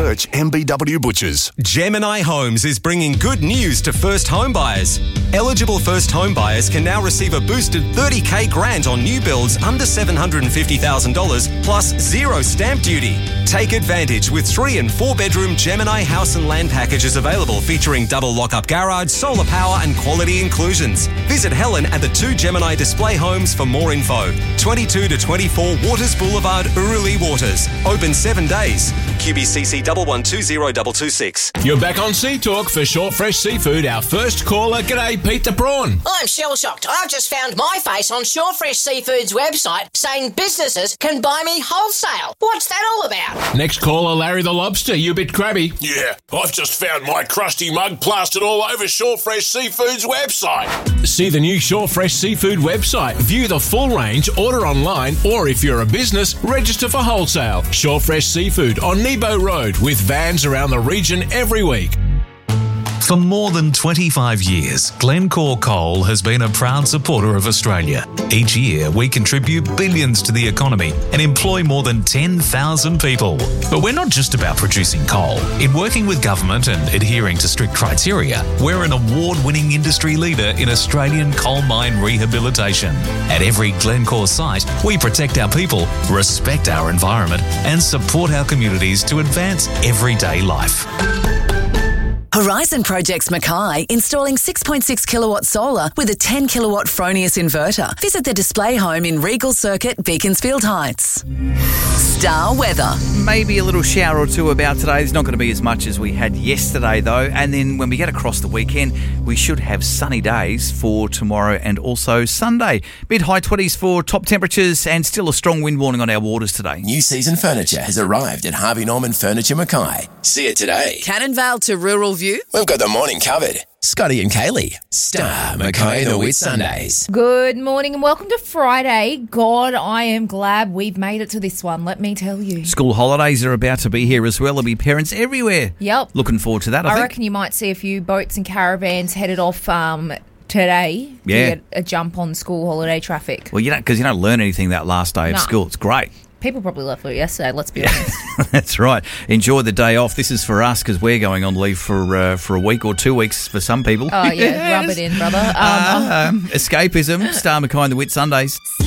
Search MBW Butchers. Gemini Homes is bringing good news to first home buyers. Eligible first home buyers can now receive a boosted $30,000 grant on new builds under $750,000 plus zero stamp duty. Take advantage with 3 and 4 bedroom Gemini house and land packages available featuring double lock-up garage, solar power and quality inclusions. Visit Helen at the 2 Gemini Display Homes for more info. 22 to 24 Waters Boulevard, Uruli Waters. Open 7 days. QBCC 1120226. You're back on Sea Talk for Short Fresh Seafood. Our first caller, g'day, Pete the Prawn. I'm shell-shocked. I've just found my face on Short Fresh Seafood's website saying businesses can buy me wholesale. What's that all about? Next caller, Larry the Lobster. You a bit crabby. Yeah, I've just found my crusty mug plastered all over Short Fresh Seafood's website. See the new Short Fresh Seafood website. View the full range, order online, or if you're a business, register for wholesale. Short Fresh Seafood on Nebo Road with vans around the region every week. For more than 25 years, Glencore Coal has been a proud supporter of Australia. Each year, we contribute billions to the economy and employ more than 10,000 people. But we're not just about producing coal. In working with government and adhering to strict criteria, we're an award-winning industry leader in Australian coal mine rehabilitation. At every Glencore site, we protect our people, respect our environment, and support our communities to advance everyday life. Horizon Projects Mackay, installing 6.6 kilowatt solar with a 10 kilowatt Fronius inverter. Visit the display home in Regal Circuit, Beaconsfield Heights. Star weather. Maybe a little shower or two about today. There's not going to be as much as we had yesterday, though. And then when we get across the weekend, we should have sunny days for tomorrow and also Sunday. Mid-high 20s for top temperatures and still a strong wind warning on our waters today. New season furniture has arrived at Harvey Norman Furniture Mackay. See it today. Cannon Vale to Rural View. We've got the morning covered. Scotty and Kaylee. Star Mackay the Wit Sundays. Good morning and welcome to Friday. God, I am glad we've made it to this one, let me tell you. School holidays are about to be here as well. There'll be parents everywhere. Yep. Looking forward to that, I think. reckon you might see a few boats and caravans headed off today to get a jump on school holiday traffic. Well, because you don't learn anything that last day of school. It's great. People probably left it yesterday, let's be honest. That's right. Enjoy the day off. This is for us because we're going on leave for a week or 2 weeks for some people. Oh, yeah. Rub it in, brother. Escapism. Star Mackay and the Wit Sundays.